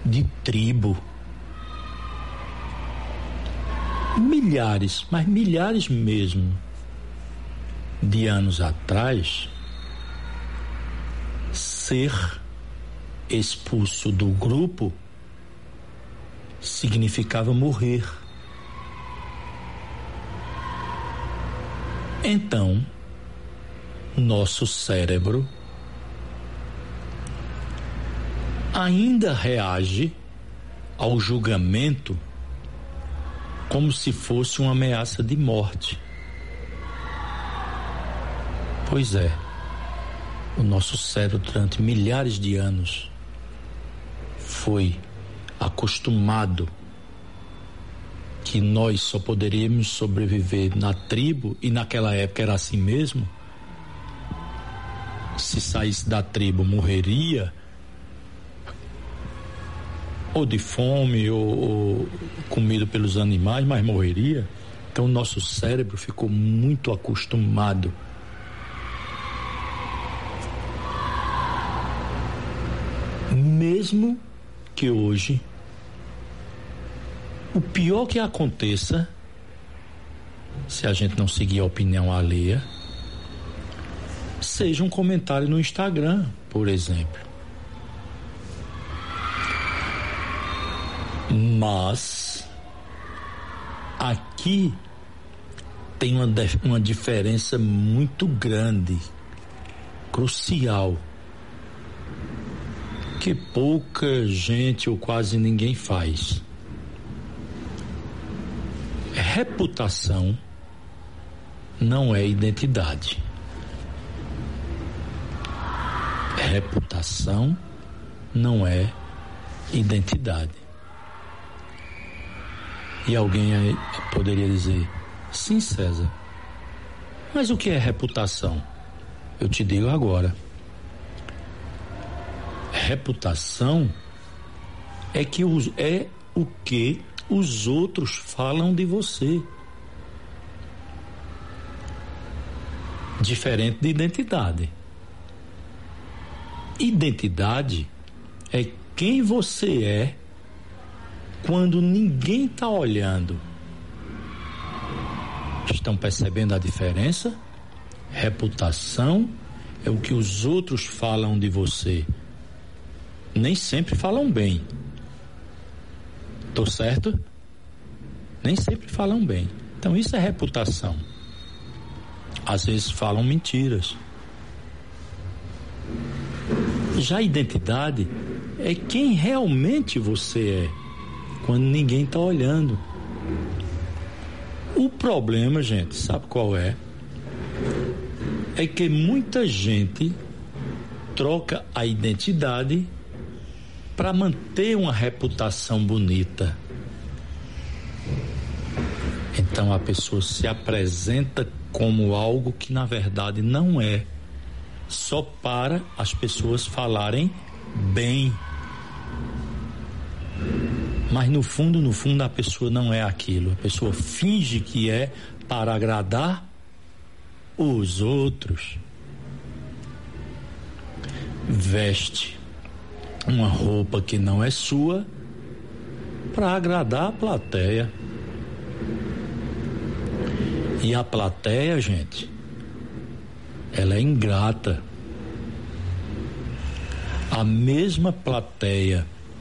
de tribo. Milhares, mas milhares mesmo, de anos atrás, ser expulso do grupo significava morrer. Então, nosso cérebro ainda reage ao julgamento como se fosse uma ameaça de morte. Pois é, o nosso cérebro durante milhares de anos foi acostumado que nós só poderíamos sobreviver na tribo, e naquela época era assim mesmo. Se saísse da tribo, morreria ou de fome ou comido pelos animais, mas morreria. Então o nosso cérebro ficou muito acostumado mesmo que hoje o pior que aconteça, se a gente não seguir a opinião alheia, seja um comentário no Instagram, por exemplo. Mas aqui tem uma diferença muito grande, crucial, que pouca gente ou quase ninguém faz. Reputação não é identidade. Reputação não é identidade. E alguém aí poderia dizer: sim, César, mas o que é reputação? Eu te digo agora. Reputação é o que os outros falam de você. Diferente de identidade. Identidade é quem você é quando ninguém está olhando. Estão percebendo a diferença? Reputação é o que os outros falam de você. Nem sempre falam bem. Tô certo? Nem sempre falam bem. Então isso é reputação. Às vezes falam mentiras. Já a identidade é quem realmente você é quando ninguém está olhando. O problema, gente, sabe qual é? É que muita gente troca a identidade para manter uma reputação bonita. Então a pessoa se apresenta como algo que na verdade não é, só para as pessoas falarem bem. Mas no fundo a pessoa não é aquilo. A pessoa finge que é para agradar os outros. Veste uma roupa que não é sua para agradar a plateia. E a plateia, gente, ela é ingrata. A mesma plateia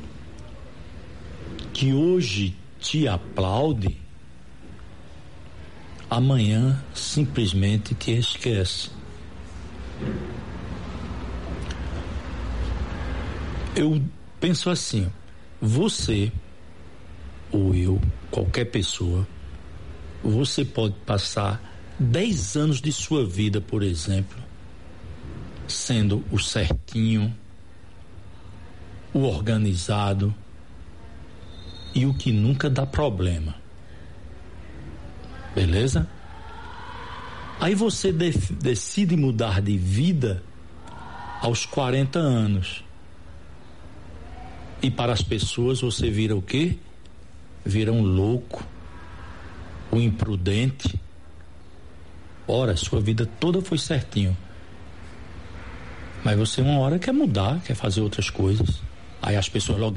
que hoje te aplaude, amanhã simplesmente te esquece. Eu penso assim: você ou eu, qualquer pessoa, você pode passar 10 anos de sua vida, por exemplo, sendo o certinho, o organizado e o que nunca dá problema. Beleza? Aí você decide mudar de vida aos 40 anos. E para as pessoas você vira o quê? Vira um louco, um imprudente. Ora, sua vida toda foi certinho. Mas você uma hora quer mudar, quer fazer outras coisas. Aí as pessoas logo